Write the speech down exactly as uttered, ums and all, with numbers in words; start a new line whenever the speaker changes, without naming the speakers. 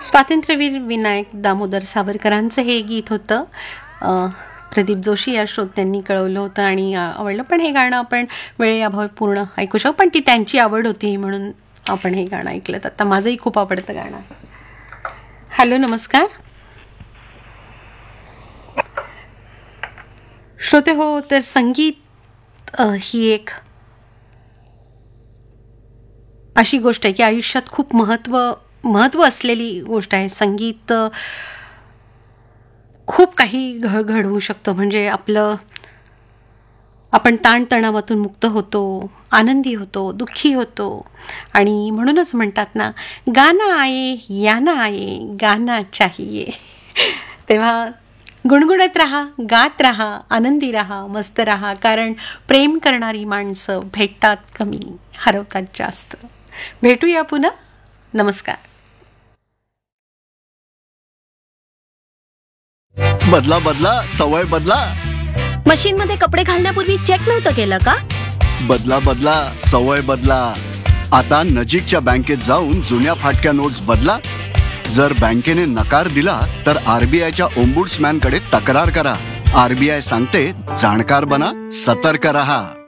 स्वातंत्र्यवीर विनायक दामोदर सावरकरांचं हे गीत होतं. अ, प्रदीप जोशी या श्रोत्यांनी कळवलं होतं आणि अ, आवडलं. पण हे गाणं आपण वेळेअभावी पूर्ण ऐकू शकतो, पण ती त्यांची आवड होती म्हणून आपण हे गाणं ऐकलं. आता माझंही खूप आवडतं गाणं आहे. हॅलो, नमस्कार श्रोते हो. तर संगीत अ, ही एक अशी गोष्ट आहे की आयुष्यात खूप महत्त्व महत्त्व असलेली गोष्ट आहे. संगीत अ, खूप काही घ घडवू शकतं. म्हणजे आपलं आपण ताणतणावातून मुक्त होतो, आनंदी होतो, दुःखी होतो. आणि म्हणूनच म्हणतात ना, गाना आये या ना आये, गाना चाहिए. तेव्हा गुणगुणत राहा, गात राहा, आनंदी राहा, मस्त राहा. कारण प्रेम करणारी माणसं भेटतात कमी, हरवतात जास्त. भेटूया पुन्हा. नमस्कार.
बदला बदला सवय बदला.
मशीन मध्ये कपडे घालण्यापूर्वी चेक नव्हतं केलं का?
बदला बदला सवय बदला. आता नजीकच्या बँकेत जाऊन जुन्या फाटक्या नोट्स बदला. जर बँकेने नकार दिला तर आरबीआयच्या ओम्बुड्समॅन कडे तक्रार करा. आरबीआय सांगते, जाणकार बना, सतर्क रहा.